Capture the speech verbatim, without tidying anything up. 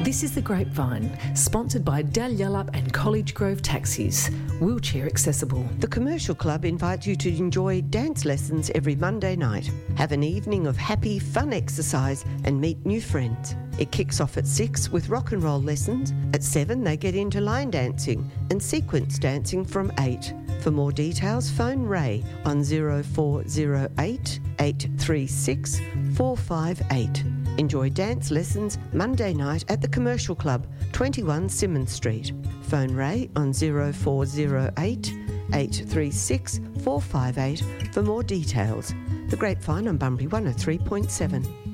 This is The Grapevine, sponsored by Dalyellup and College Grove Taxis, wheelchair accessible. The Commercial Club invites you to enjoy dance lessons every Monday night. Have an evening of happy, fun exercise and meet new friends. It kicks off at six with rock and roll lessons. At seven, they get into line dancing and sequence dancing from eight. For more details, phone Ray on zero four zero eight, eight three six, four five eight. Enjoy dance lessons Monday night at the Commercial Club, twenty-one Symonds Street. Phone Ray on zero four zero eight, eight three six, four five eight for more details. The Grapevine on Bunbury one oh three point seven.